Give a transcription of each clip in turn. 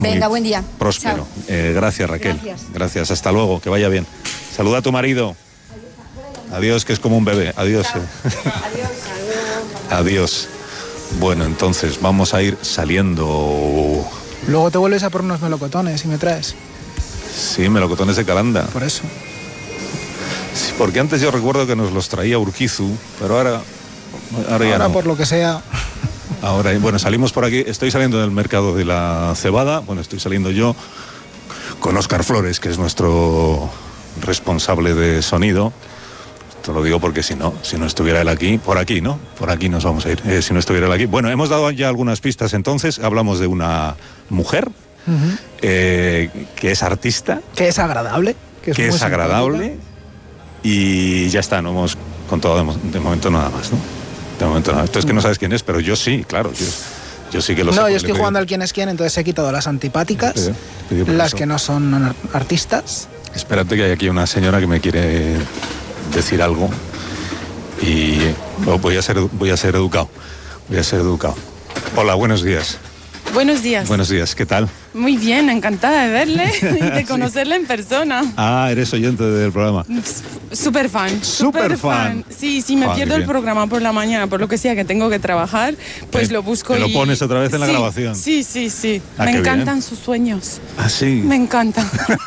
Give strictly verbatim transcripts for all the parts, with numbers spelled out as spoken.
Venga, buen día. Próspero. Eh, gracias, Raquel. Gracias. Gracias. Hasta luego. Que vaya bien. Saluda a tu marido. Adiós, que es como un bebé. Adiós. Eh. Adiós. Adiós. Bueno, entonces vamos a ir saliendo. Luego te vuelves a por unos melocotones y me traes. Sí, melocotones de Calanda. Por eso. Sí, porque antes yo recuerdo que nos los traía Urquizu, pero ahora, ahora ya Ahora no. por lo que sea. Ahora, bueno, salimos por aquí. Estoy saliendo del mercado de la cebada. Bueno, estoy saliendo yo con Óscar Flores, que es nuestro responsable de sonido. Te lo digo porque si no, si no estuviera él aquí, por aquí, ¿no? Por aquí nos vamos a ir, eh, si no estuviera él aquí. Bueno, hemos dado ya algunas pistas entonces. Hablamos de una mujer uh-huh. eh, que es artista. Que es agradable. Que es, que es agradable. Y ya está, no hemos contado de, de momento nada más, ¿no? De momento nada. Esto es que no sabes quién es, pero yo sí, claro. Yo, yo sí que lo sé. No, yo estoy jugando al quién es quién, entonces he quitado las antipáticas, ¿Pero? ¿Pero las eso? Que no son artistas. Espérate que hay aquí una señora que me quiere decir algo y oh, voy a ser voy a ser educado voy a ser educado. Hola, buenos días. Buenos días. Buenos días, ¿qué tal? Muy bien, encantada de verle y de conocerle sí. en persona. Ah, eres oyente del programa. Súper fan. Súper fan. Sí, sí, me ah, pierdo el programa por la mañana, por lo que sea que tengo que trabajar, pues ¿Te, lo busco te y... lo pones otra vez en sí, la grabación? Sí, sí, sí. Ah, me encantan bien. sus sueños. Ah, sí. Me encantan.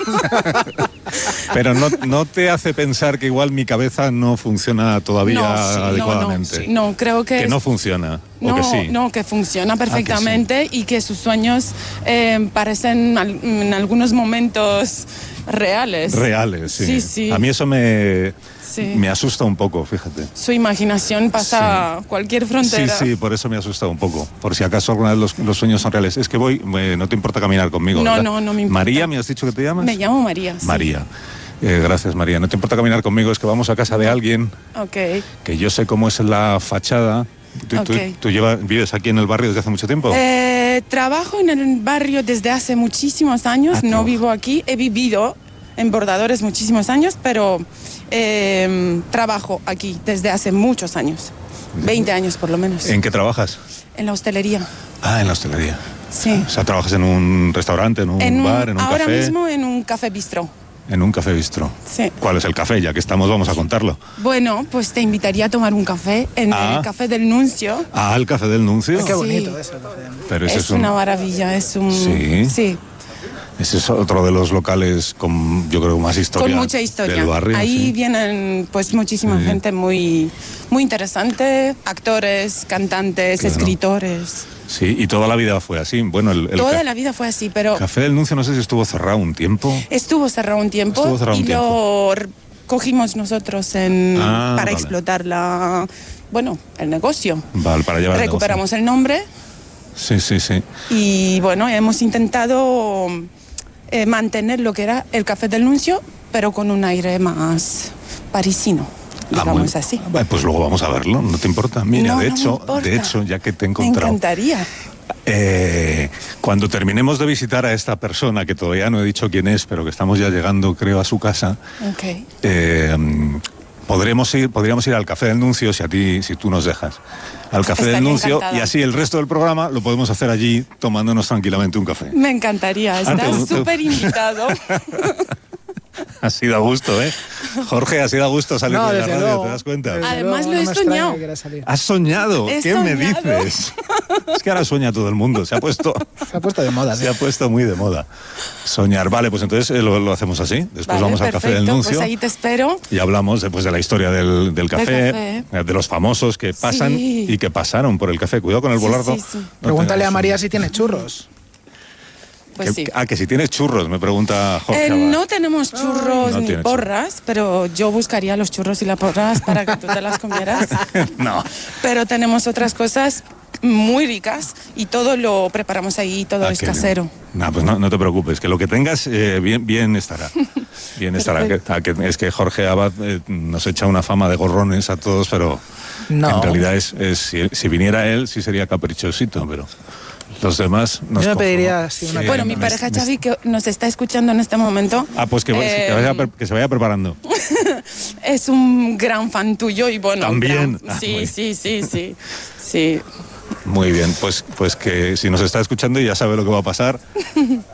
Pero no, no te hace pensar que igual mi cabeza no funciona todavía no, sí, adecuadamente. No, no, sí. no, creo que... Que es... no funciona. No, ¿o que sí? no, que funciona perfectamente ah, que sí. y que sus sueños eh, parecen al, en algunos momentos reales. Reales, sí. Sí, sí. A mí eso me, sí. me asusta un poco, fíjate. Su imaginación pasa sí. cualquier frontera. Sí, sí, por eso me asusta un poco. Por si acaso alguna vez los, los sueños son reales. Es que voy, eh, no te importa caminar conmigo, No, ¿verdad? no, no me importa. María, ¿me has dicho que te llamas? Me llamo María, sí. María. Eh, gracias, María. No te importa caminar conmigo, es que vamos a casa de alguien okay. que yo sé cómo es la fachada. ¿Tú, okay. tú, tú llevas, vives aquí en el barrio desde hace mucho tiempo? Eh, trabajo en el barrio desde hace muchísimos años, ah, no tú. vivo aquí, he vivido en Bordadores muchísimos años, pero eh, trabajo aquí desde hace muchos años, veinte años por lo menos. ¿En qué trabajas? En la hostelería. Ah, en la hostelería. Sí. O sea, ¿trabajas en un restaurante, en un en un, bar, en un ahora café? Ahora mismo en un café bistró. En un café bistró. Sí. ¿Cuál es el café? Ya que estamos, vamos a contarlo. Bueno, pues te invitaría a tomar un café en ah. el Café del Nuncio. Ah, el Café del Nuncio. Qué bonito sí. eso. Pero ese es, es un... una maravilla, es un... Sí. Sí. Ese es otro de los locales con, yo creo, más historia. Con mucha historia. Del barrio, Ahí sí. vienen, pues, muchísima sí. gente muy, muy interesante, actores, cantantes, claro. escritores. Sí, y toda la vida fue así. Bueno, el, el toda ca... la vida fue así, pero... Café del Nuncio, no sé si estuvo cerrado un tiempo. Estuvo cerrado un tiempo estuvo cerrado un y tiempo. lo cogimos nosotros en, ah, para vale. explotar la, bueno, el negocio. Vale, para llevar Recuperamos el, el nombre. Sí, sí, sí. Y bueno, hemos intentado eh, mantener lo que era el Café del Nuncio, pero con un aire más parisino. Digamos ah, así. Pues luego vamos a verlo, ¿no te importa? Mira, no, de no hecho, me importa. de hecho, ya que te he encontrado. Me encantaría. Eh, cuando terminemos de visitar a esta persona, que todavía no he dicho quién es, pero que estamos ya llegando, creo, a su casa, okay. eh, podremos ir, podríamos ir al Café del Nuncio, si a ti, si tú nos dejas, al Café Estaría del Nuncio, encantada. Y así el resto del programa lo podemos hacer allí tomándonos tranquilamente un café. Me encantaría, estás súper invitado. Ha sido a gusto, ¿eh? Jorge, ha sido a gusto salir no, de la radio, luego, ¿te das cuenta? Además luego, lo he no soñado. ¿Has soñado? He ¿Qué soñado. me dices? Es que ahora sueña todo el mundo, se ha puesto... Se ha puesto de moda. Se ¿sí? ha puesto muy de moda. Soñar. Vale, pues entonces eh, lo, lo hacemos así. Después vale, vamos al perfecto, Café del Nuncio. Pues ahí te espero. Y hablamos después de la historia del, del, café, del café, de los famosos que pasan sí. y que pasaron por el café. Cuidado con el sí, volardo. Sí, sí. No Pregúntale a María si tiene churros. Pues que, sí. Ah, que si tienes churros, me pregunta Jorge. Eh, no tenemos churros no ni tiene porras, churros. Pero yo buscaría los churros y las porras para que tú te las comieras. No. Pero tenemos otras cosas muy ricas y todo lo preparamos ahí, todo ah, es casero. No, pues no, no te preocupes, que lo que tengas eh, bien, bien estará. Bien estará. Que, que, es que Jorge Abad eh, nos echa una fama de gorrones a todos, pero no. en realidad es, es si, si viniera él sí sería caprichosito, pero... Los demás nos Yo me pediría sí, una bueno, mi pareja Xavi, que nos está escuchando en este momento. Ah, pues que, eh, que, vaya, que se vaya preparando. Es un gran fan tuyo y bueno. También. Gran, sí, ah, sí, sí, sí, sí. Muy bien, pues, pues que si nos está escuchando ya sabe lo que va a pasar.